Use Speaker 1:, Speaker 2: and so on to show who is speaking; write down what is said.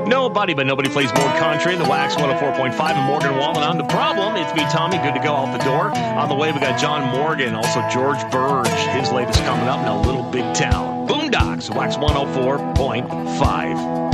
Speaker 1: Nobody but nobody plays more country in the Wax 104.5 in Morgan Wallen. I'm the problem. It's me, Tommy. Good to go off the door. On the way, we got John Morgan, also George Burge. His latest coming up in a little big town. Boondocks, Wax 104.5.